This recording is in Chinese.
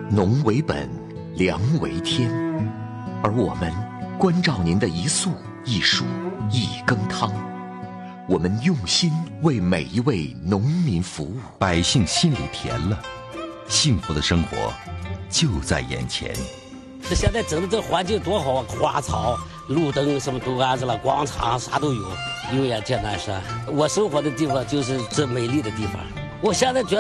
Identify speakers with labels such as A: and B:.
A: 农为本，粮为天，而我们关照您的一粟一蔬一羹汤。我们用心为每一位农民服务，
B: 百姓心里甜了，幸福的生活就在眼前。
C: 这现在整的这环境多好啊，花草、路灯什么都安置了，广场啥都有。永远艰难山，我生活的地方就是这美丽的地方。我现在觉得